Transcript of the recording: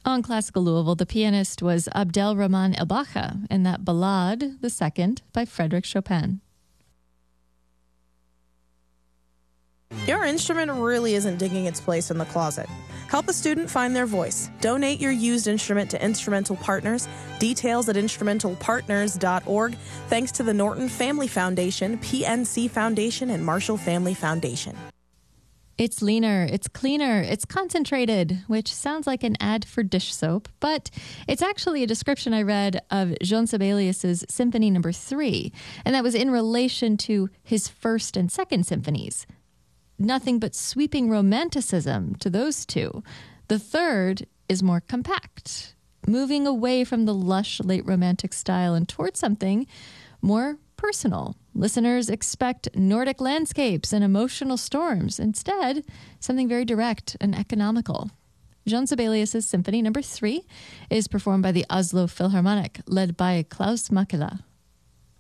On Classical Louisville, the pianist was Abdelrahman El-Bacha in that Ballade, the Second, by Frédéric Chopin. Your instrument really isn't digging its place in the closet. Help a student find their voice. Donate your used instrument to Instrumental Partners. Details at instrumentalpartners.org. Thanks to the Norton Family Foundation, PNC Foundation, and Marshall Family Foundation. It's leaner, it's cleaner, it's concentrated, which sounds like an ad for dish soap, but it's actually a description I read of Jean Sibelius's Symphony No. 3, and that was in relation to his first and second symphonies. Nothing but sweeping romanticism to those two. The third is more compact, moving away from the lush late romantic style and towards something more personal. Listeners expect Nordic landscapes and emotional storms. Instead, something very direct and economical. Jean Sibelius's Symphony No. 3 is performed by the Oslo Philharmonic, led by Klaus Makela.